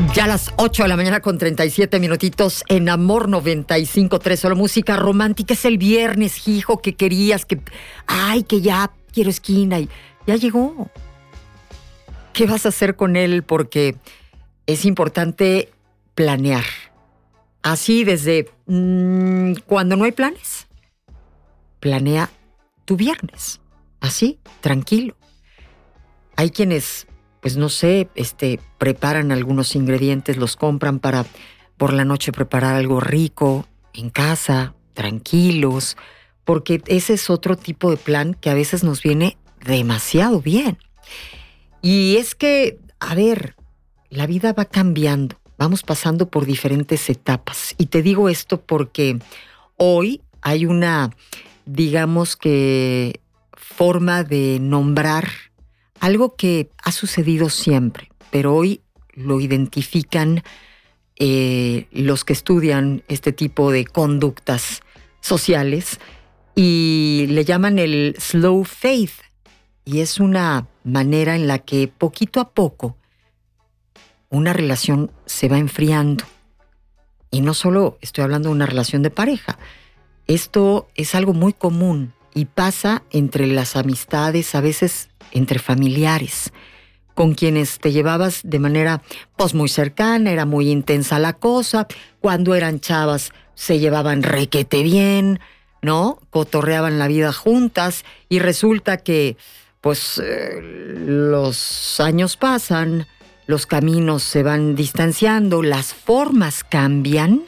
Ya a las 8 de la mañana con 37 minutitos en Amor 95.3, solo música romántica. Es el viernes, hijo, que querías, que ya quiero esquina y ya llegó. ¿Qué vas a hacer con él? Porque es importante planear. Así desde cuando no hay planes, planea tu viernes. Así, tranquilo. Hay quienes, pues no sé, preparan algunos ingredientes, los compran para por la noche preparar algo rico en casa, tranquilos, porque ese es otro tipo de plan que a veces nos viene demasiado bien. Y es que, a ver, la vida va cambiando, vamos pasando por diferentes etapas. Y te digo esto porque hoy hay una, digamos que, forma de nombrar algo que ha sucedido siempre, pero hoy lo identifican los que estudian este tipo de conductas sociales y le llaman el slow fade. Y es una manera en la que poquito a poco una relación se va enfriando. Y no solo estoy hablando de una relación de pareja. Esto es algo muy común y pasa entre las amistades, a veces entre familiares, con quienes te llevabas de manera pues muy cercana, era muy intensa la cosa. Cuando eran chavas se llevaban requete bien, ¿no? Cotorreaban la vida juntas y resulta que pues los años pasan, los caminos se van distanciando, las formas cambian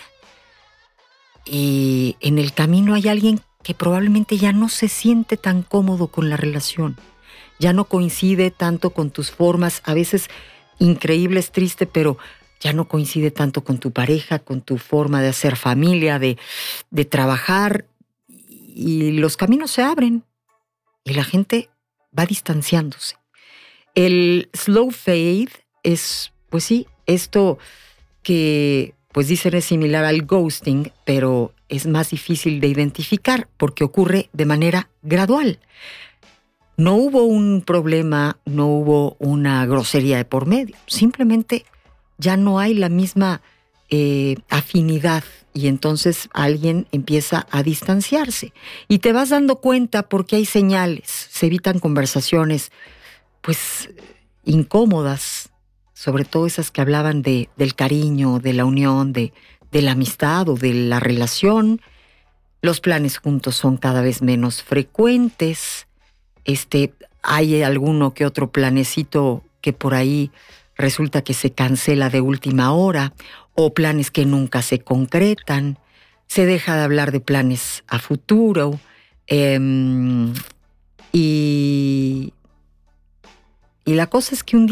y en el camino hay alguien que probablemente ya no se siente tan cómodo con la relación. Ya no coincide tanto con tus formas, a veces increíble, es triste, pero ya no coincide tanto con tu pareja, con tu forma de hacer familia, de trabajar, y los caminos se abren y la gente va distanciándose. El slow fade es, pues sí, esto que pues dicen es similar al ghosting, pero es más difícil de identificar porque ocurre de manera gradual. No hubo un problema, no hubo una grosería de por medio. Simplemente ya no hay la misma afinidad y entonces alguien empieza a distanciarse. Y te vas dando cuenta porque hay señales, se evitan conversaciones pues incómodas, sobre todo esas que hablaban del cariño, de la unión, de la amistad o de la relación. Los planes juntos son cada vez menos frecuentes. Hay alguno que otro planecito que por ahí resulta que se cancela de última hora, o planes que nunca se concretan. Se deja de hablar de planes a futuro, y la cosa es que un día